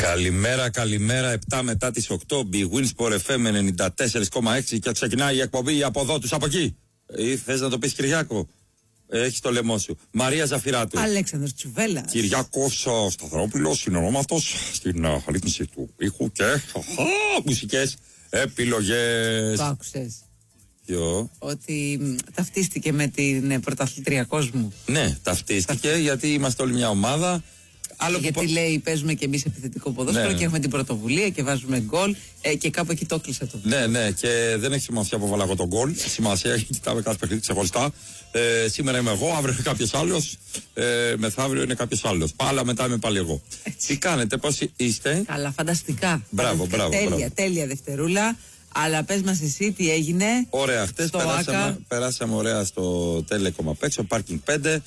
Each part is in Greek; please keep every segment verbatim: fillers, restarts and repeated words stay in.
Καλημέρα, καλημέρα. επτά μετά τις οκτώ. Big Win Sport εφ εμ ενενήντα τέσσερα κόμμα έξι και ξεκινάει η εκπομπή από εδώ τους από εκεί. Ή θες να το πεις Κυριάκο? Έχεις το λαιμό σου. Μαρία Ζαφυράτου. Αλέξανδρος Τσουβέλλας. Κυριάκος Σταθερόπουλος, συνονόματος στην uh, ρύθμιση του ήχου και uh, μουσικές επιλογές. Το άκουσες? Ποιο? Ότι μ, ταυτίστηκε με την πρωταθλήτρια κόσμου. Ναι, ταυτίστηκε γιατί είμαστε όλη μια ομάδα. Άλλο γιατί που... λέει παίζουμε και εμείς επιθετικό ποδόσφαιρο, ναι, και έχουμε την πρωτοβουλία και βάζουμε γκολ, ε, και κάπου εκεί το κλείσα το. Ναι, ναι, και δεν έχει σημασία που βάλα εγώ τον γκολ. Σημασία έχει, κοιτάμε κάθε παιχνίδι ξεχωριστά. Ε, σήμερα είμαι εγώ, αύριο είναι κάποιο άλλο. Ε, μεθαύριο είναι κάποιο άλλο. Πάλα μετά είμαι πάλι εγώ. Έτσι. Τι κάνετε, πώς είστε? Καλά, φανταστικά. Μπράβο, μπράβο. Τέλεια, μπράβο. τέλεια Δευτερούλα. Αλλά πες μας εσύ τι έγινε. Ωραία, χτες περάσαμε, περάσαμε ωραία στο Telecom απ' έξω, Parking πέντε.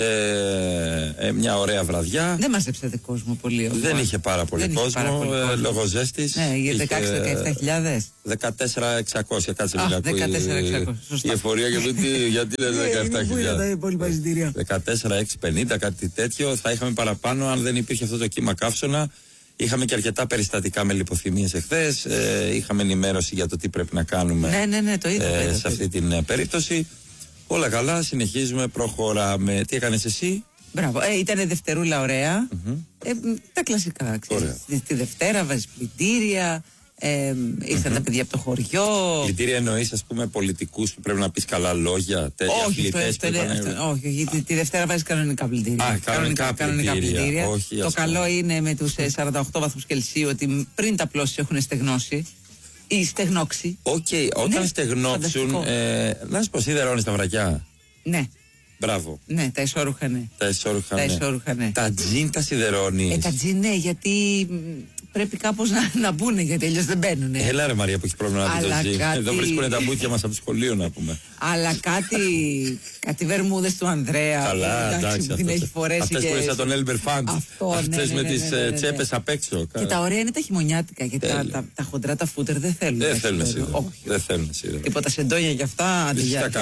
Ε, ε, μια ωραία βραδιά. Δεν μαζέψατε κόσμο πολύ. Όμως. Δεν είχε πάρα πολύ Δεν κόσμο, πάρα πολύ κόσμο. Ε, λόγω ζέστης. Ναι, για δεκαέξι με δεκαεπτά χιλιάδες. δεκατέσσερα χιλιάδες εξακόσια, κάτσε να ακούει δεκατέσσερα χιλιάδες εξακόσια, η εφορία. Γιατί, γιατί λες δεκαεπτά χιλιάδες? δεκατέσσερα χιλιάδες εξακόσια πενήντα, κάτι τέτοιο. Θα είχαμε παραπάνω αν δεν υπήρχε αυτό το κύμα καύσωνα. Είχαμε και αρκετά περιστατικά με λιποθυμίες εχθές. Ε, είχαμε ενημέρωση για το τι πρέπει να κάνουμε. Ναι, ναι, ναι, το είδα, ε, είδα, σε αυτή την ε, περίπτωση. Όλα καλά, συνεχίζουμε, προχωράμε. Τι έκανες εσύ? Μπράβο, ε, ήταν Δευτερούλα ωραία. Mm-hmm. Ε, τα κλασικά, ξέρεις. Τη Δευτέρα βάζεις πλυντήρια, ε, ήρθαν mm-hmm. τα παιδιά από το χωριό. Πλυντήρια εννοείς, ας πούμε, πολιτικούς που πρέπει να πεις καλά λόγια, τέτοια αθλητές που είπαν... Όχι, όχι, τη, τη Δευτέρα βάζεις κανονικά πλυντήρια. Α, κανονικά, κανονικά πλυντήρια. πλυντήρια. Όχι, το καλό είναι με τους σαράντα οκτώ βαθμούς Κελσίου ότι πριν τα πλώσεις έχουν στεγνώσει. Ή στεγνώξει. Οκ, okay, όταν ναι, στεγνώξουν. Ε, να σου πω, σιδερώνεις τα βρακιά. Ναι. Μπράβο. Ναι, τα ισόρουχα ναι. Τα ισόρουχα, τα, ναι. ισόρουχα, ναι. Τα τζιν τα σιδερώνεις? Ε, τα τζιν ναι, γιατί πρέπει κάπως να, να μπουν, γιατί αλλιώς δεν μπαίνουν. Έλα ρε Μαρία που έχει πρόβλημα να πει το τζιν. Κάτι... Εδώ βρίσκουν τα μπούτια μας από το σχολείο να πούμε. Αλλά κάτι, κάτι βερμούδες του Ανδρέα. Καλά, εντάξει, που την έχει φορέσει. Αυτές που είναι σαν τον Έλμπερ Φαντ. Αυτές ναι, ναι, με τις ναι, ναι, ναι. τσέπες απ' έξω. Και τα ωραία είναι τα χειμωνιάτικα, γιατί τα, τα, τα χοντρά τα φούτερ δεν θέλουν. Δεν θέλουν σίδερο. Δεν θέλουν σίδερο. Τίποτα σεντόνια κι αυτά.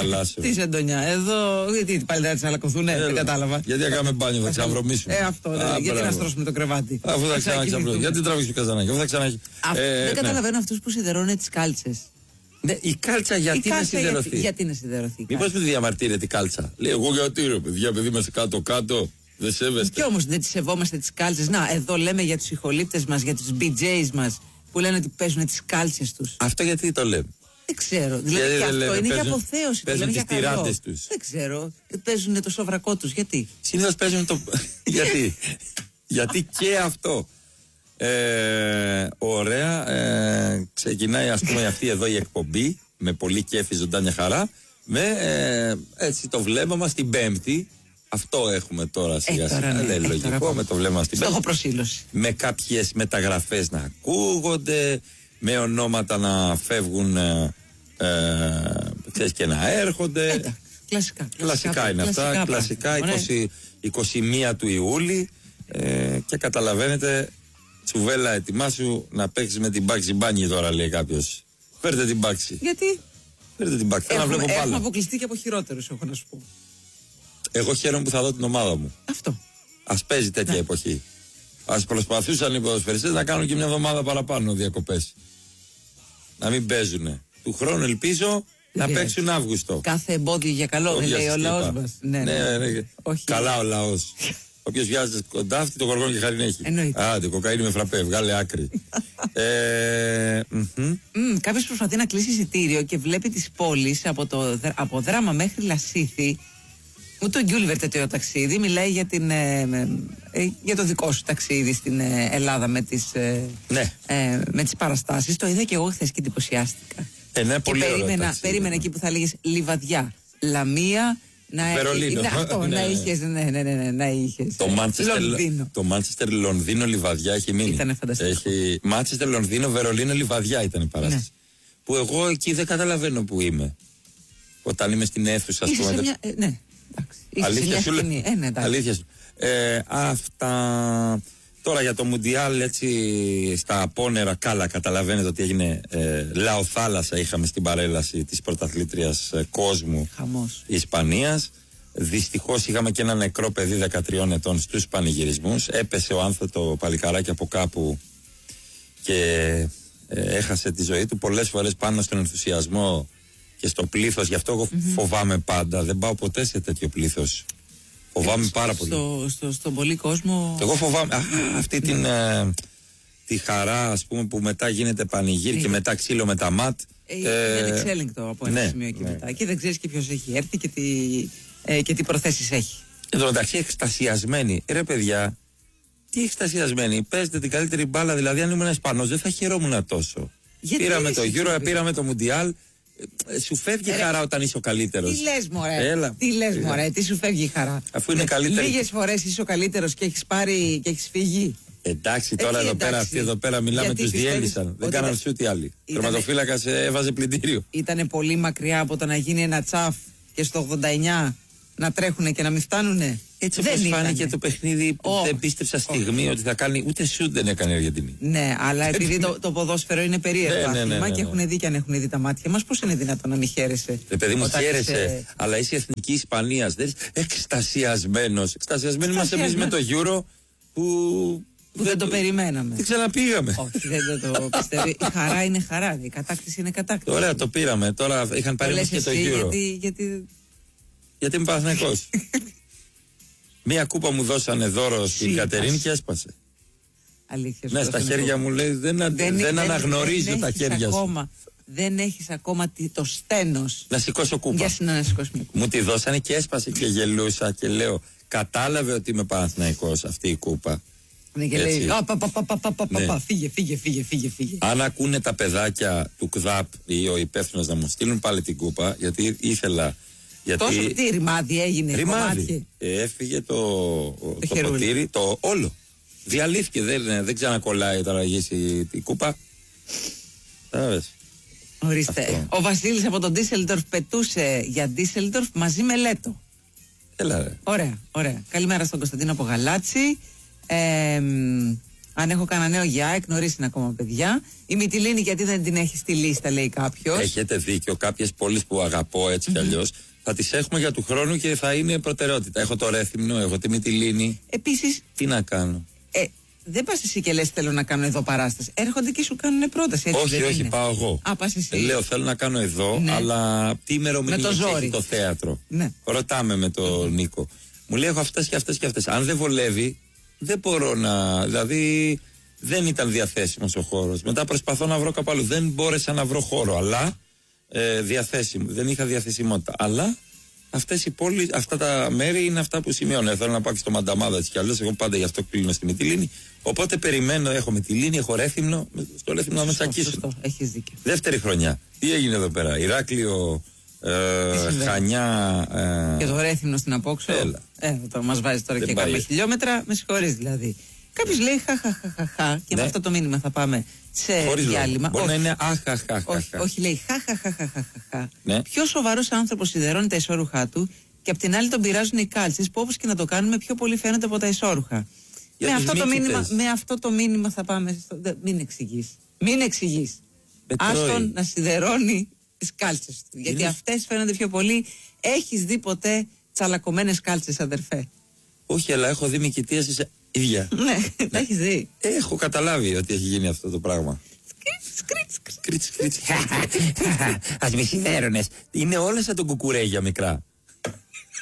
Τι σεντόνια, εδώ. Τι πάλι δεν θα τσαλακωθούν, δεν κατάλαβα. Γιατί να κάνουμε μπάνιο, θα ξαβρωμίσουμε. Ε, αυτό, γιατί να στρώσουμε το κρεβάτι. Αφού θα ξαναξαβρωμίσουμε. Γιατί τραβήξει το καζανάκι, αφού θα ξαναχει. Δεν καταλαβαίνω αυτούς που σιδερώνουν τις κάλτσες. Ναι, η κάλτσα γιατί η να σιδερωθεί? Γιατί, γιατί να σιδερωθεί? Μήπως με διαμαρτύρεται η κάλτσα? Λέει, εγώ γιατί ρε παιδιά, παιδί είμαστε κάτω-κάτω. Δεν σέβεστε. Και όμως δεν τις σεβόμαστε τις κάλτσες. Να, εδώ λέμε για τους ηχολήπτες μας, για τους μπι τζέις μας που λένε ότι παίζουν τις κάλτσες τους. Αυτό γιατί το λέμε? Δεν ξέρω. Δηλαδή και αυτό λέμε, είναι για αποθέωση. Παίζουν τις τυράντες τους. Δεν ξέρω. Παίζουν το σοβρακό τους. Γιατί? Συνήθως παίζουν το. Γιατί? Γιατί και αυτό. Ε, ωραία, ε, ξεκινάει ας πούμε αυτή εδώ η εκπομπή με πολύ κέφι, ζωντάνια χαρά, με ε, έτσι το βλέμμα μας την Πέμπτη. Αυτό έχουμε τώρα σιγά σιγά, ε, ναι, λογικό, τώρα, με το βλέμμα μας την Πέμπτη, προσήλωση, με κάποιες μεταγραφές να ακούγονται, με ονόματα να φεύγουν, ε, ε, ξέρεις, και να έρχονται. Έτα, κλασικά, κλασικά, κλασικά είναι κλασικά, αυτά, κλασικά είκοσι, είκοσι μία του Ιούλη, ε, και καταλαβαίνετε. Τσουβέλλα, ετοιμάσου να παίξεις με την Μπάξη Μπάνι τώρα, λέει κάποιος. Φέρτε την Μπάξη. Γιατί? Φέρτε την Μπάξη. Έχουμε, έχουμε, έχουμε αποκλειστεί και από χειρότερους, έχω να σου πω. Εγώ χαίρομαι που θα δω την ομάδα μου. Αυτό. Ας παίζει τέτοια ναι. εποχή. Ας προσπαθούσαν οι ποδοσφαιριστές να κάνουν και μια εβδομάδα παραπάνω διακοπές. Να μην παίζουνε. Του χρόνου ελπίζω να yeah. παίξουν Αύγουστο. Κάθε εμπόδιο για καλό, δεν λέει ο λαός μας. Ναι, ναι. ναι, ναι. Όχι. Καλά ο λαός. Όποιος βιάζεται κοντά αυτή, το γοργόν και χάριν έχει. Εννοείται. Άντε, κοκαίνη με φραπέ, βγάλε άκρη. ε, mm-hmm. mm, Κάποιος προσπαθεί να κλείσει εισιτήριο και βλέπει τις πόλεις από, το, από Δράμα μέχρι Λασίθι. Ούτε ο Γκιούλιβερ τέτοιο ταξίδι. Μιλάει για, την, ε, ε, για το δικό σου ταξίδι στην ε, Ελλάδα με τις, ε, ναι. ε, με τις παραστάσεις. Το είδα και εγώ χθες και εντυπωσιάστηκα. Ε, ναι, πολύ περίμενα, περίμενα εκεί που θα λέγεις Λιβαδιά, Λαμία. Να, Βερολίνο. Να, αυτό, ναι. να είχες, ναι, ναι, ναι, ναι, να είχες. Το Μάντσεστερ Λονδίνο. Το Μάντσεστερ Λονδίνο Λιβαδιά έχει μείνει. Ήτανε φανταστικό. Έχει Μάντσεστερ Λονδίνο Βερολίνο Λιβαδιά ήταν η παράσταση. Ναι. Που εγώ εκεί δεν καταλαβαίνω που είμαι. Όταν είμαι στην αίθουσα, ας πούμε. Μια... Ε, ναι, εντάξει. Αλήθεια σου λέει. Ε, ναι, Αλήθεια σου. Ε, αυτά. Τώρα για το Μουντιάλ, έτσι στα απόνερα, καλά καταλαβαίνετε ότι έγινε ε, λαοθάλασσα. Είχαμε στην παρέλαση της πρωταθλήτριας ε, κόσμου Χαμός. Ισπανίας. Δυστυχώς είχαμε και ένα νεκρό παιδί δεκατριών ετών στους πανηγυρισμούς. Έπεσε ο άνθρωπο το παλικαράκι από κάπου και ε, έχασε τη ζωή του πολλές φορές πάνω στον ενθουσιασμό και στο πλήθος. Γι' αυτό εγώ mm-hmm. φοβάμαι πάντα. Δεν πάω ποτέ σε τέτοιο πλήθος. Φοβάμαι ε, πάρα πολύ. Στο, στο, στον πολύ κόσμο. Εγώ φοβάμαι α, αυτή την ε, τη χαρά, ας πούμε, που μετά γίνεται πανηγύρι mm. και μετά ξύλο με τα ματ. Ε, ε, είναι εξέλιγκτο από ένα ναι, σημείο και ναι. μετά. Και δεν ξέρεις και ποιος έχει έρθει και τι, ε, και τι προθέσεις έχει. Εν τω μεταξύ, εκστασιασμένοι. Ρε παιδιά, τι εκστασιασμένοι. Παίζετε την καλύτερη μπάλα. Δηλαδή, αν ήμουν Ισπανός, δεν θα χαιρόμουν τόσο. Γιατί πήραμε το Euro, πήραμε το Μουντιάλ. Σου φεύγει η χαρά όταν είσαι ο καλύτερος. Τι λες μωρέ, Έλα. τι λες μωρέ, τι σου φεύγει η χαρά. Αφού είναι καλύτερη. Λίγες φορές είσαι ο καλύτερος και έχεις πάρει και έχεις φύγει. Εντάξει, τώρα Εκεί, εδώ, εντάξει. Πέρα, αυτοί εδώ πέρα μιλάμε, τους διέλυσαν. Δεν κάναν σούτι άλλοι. Τερματοφύλακας έβαζε πλυντήριο. Ήτανε πολύ μακριά από το να γίνει ένα τσαφ και στο ογδόντα εννιά να τρέχουνε και να μην φτάνουνε. Έτσι όπως φάνηκε το παιχνίδι, oh, δεν πίστεψα στιγμή oh. ότι θα κάνει, ούτε σούτ δεν έκανε η Αργεντινή. Ναι, αλλά επειδή το, το ποδόσφαιρο είναι περίεργο άθλημα ναι, ναι, ναι, ναι, ναι. και έχουν δει και αν έχουν δει τα μάτια μας, πώς είναι δυνατόν να μην χαίρεσαι. Ρε παιδί μου, χαίρεσαι, είσαι... αλλά είσαι εθνική Ισπανίας, δεν είσαι εκστασιασμένος. Εκστασιασμένοι μας εμείς με το Euro που... Που δεν, δεν το περιμέναμε. Τι ξαναπήγαμε. Όχι, δεν το, το πιστεύω. Η χαρά είναι χαρά. Η κατάκτηση είναι κατάκτηση. Ωραία, το πήραμε. Τώρα είχαν πάρει και το Euro. Γιατί, γιατί... γιατί είμαι Παναθηναϊκός. Μία κούπα μου δώσανε δώρο στην Κατερίνη και έσπασε. Αλήθεια. Ναι, στα χέρια μου λέει δεν, δεν, δεν, δεν αναγνωρίζω δεν τα χέρια ακόμα, σου. Δεν έχεις ακόμα το στένος. Να σηκώσω κούπα. Για να σηκώσω μια κούπα. Μου τη δώσανε και έσπασε και γελούσα και λέω κατάλαβε ότι είμαι Παναθηναϊκός αυτή η κούπα. Ναι, και λέει, πα, πα, πα, πα, πα, ναι. πα, φύγε, φύγε, φύγε, φύγε, φύγε. Αν ακούνε τα παιδάκια του ΚΔΑΠ ή ο υπεύθυνος να μου στείλουν πάλι την κούπα, γιατί ήθελα. Γιατί... Τόσο τι ρημάδι έγινε. Ρημάδι. Ε, έφυγε το, το, το ποτήρι, το όλο. Διαλύθηκε, δεν, δεν ξανακολλάει τώρα γύσει η κούπα. Τάβες. Ορίστε. Αυτό. Ο Βασίλης από τον Ντίσελντορφ πετούσε για Ντίσελντορφ μαζί με Λέτο. Έλα ρε. Ωραία, ωραία. Καλημέρα στον Κωνσταντίνο από Γαλάτσι. Ε, αν έχω κανένα νέο για ΑΕΚ, νωρίς είναι ακόμα παιδιά. Η Μυτιλίνη, γιατί δεν την έχει στη λίστα, λέει κάποιος. Έχετε δίκιο. Κάποιες πόλεις που αγαπώ έτσι mm-hmm. κι αλλιώς θα τις έχουμε για του χρόνου και θα είναι προτεραιότητα. Έχω το Ρέθυμνο, έχω τη Μυτιλίνη. Επίσης. Τι να κάνω. Ε, δεν πας εσύ και λες θέλω να κάνω εδώ παράσταση. Έρχονται και σου κάνουν πρόταση. Έτσι όχι, δεν όχι, είναι. πάω εγώ. Α, πας εσύ. Ε, λέω θέλω να κάνω εδώ, ναι. αλλά τι ημερομηνία έχει το θέατρο. Ναι. Ρωτάμε με τον mm-hmm. Νίκο. Μου λέει έχω αυτές και αυτές και αυτές. Αν δεν βολεύει, δεν μπορώ να. Δηλαδή δεν ήταν διαθέσιμος ο χώρος. Μετά προσπαθώ να βρω κάπου αλλού. Δεν μπόρεσα να βρω χώρο, αλλά ε, διαθέσιμο. Δεν είχα διαθεσιμότητα. Αλλά αυτές οι πόλεις, αυτά τα μέρη είναι αυτά που σημειώνω. Θέλω να πάω και στο Μανταμάδα έτσι κι αλλιώς. Εγώ πάντα γι' αυτό κλείνω στη Μυτιλίνη. Οπότε περιμένω, έχω Μυτιλίνη, έχω Ρέθυμνο. Στο Ρέθυμνο να με τσακίσουν. Σωστό, έχεις δίκιο. Δεύτερη χρονιά. Τι έγινε εδώ πέρα, Ηράκλειο, ε, Χανιά. Ε, και το Ρέθυμνο στην απόξω. Έλα. Ε, το μας βάζει τώρα δεν και κάνουμε χιλιόμετρα. Με συγχωρείς δηλαδή. Κάποιος λέει χαχαχαχαχα και ναι. με αυτό το μήνυμα θα πάμε σε χωρίς διάλειμμα. Μπορεί όχι. να είναι αχαχαχαχα. Όχι, όχι, λέει χαχαχαχαχαχα. Ναι. Πιο σοβαρός άνθρωπος σιδερώνει τα ισόρουχά του και απ' την άλλη τον πειράζουν οι κάλτσες που όπως και να το κάνουμε πιο πολύ φαίνονται από τα ισόρουχα. Με αυτό, το μήνυμα, με αυτό το μήνυμα θα πάμε. Στο... Μην εξηγείς. Μην εξηγείς. Άστον να σιδερώνει τις κάλτσες του. Γιατί είναι... αυτές φαίνονται πιο πολύ. Έχεις δει ποτέ τσαλακωμένες κάλτσες, αδερφέ? Όχι, αλλά έχω δει μικητείες σε ίδια. Ναι, τα έχεις δει. Έχω καταλάβει ότι έχει γίνει αυτό το πράγμα. Σκριτ, σκριτ. Ας μη σιδέρωνες. Είναι όλα σαν τον κουκουρέγια μικρά.